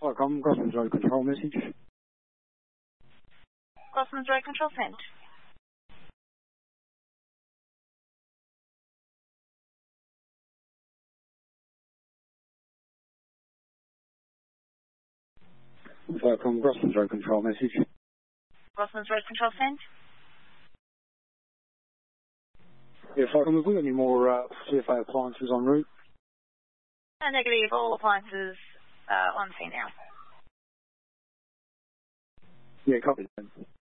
Welcome, Grossman's Road Control message. Grossman's Road Control sent. Welcome, Grossman's Road Control message. Grossman's Road Control sent. Yeah, Welcome. Have we got any more CFA appliances en route? Negative, all appliances on scene now. Yeah, copy.